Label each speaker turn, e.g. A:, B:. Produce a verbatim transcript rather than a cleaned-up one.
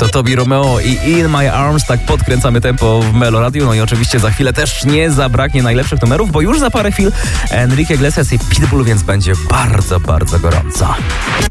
A: Tobi Romeo i In My Arms. Tak podkręcamy tempo w Melo Radio. No i oczywiście za chwilę też nie zabraknie najlepszych numerów, bo już za parę chwil Enrique Iglesias i Pitbull, więc będzie bardzo, bardzo gorąco.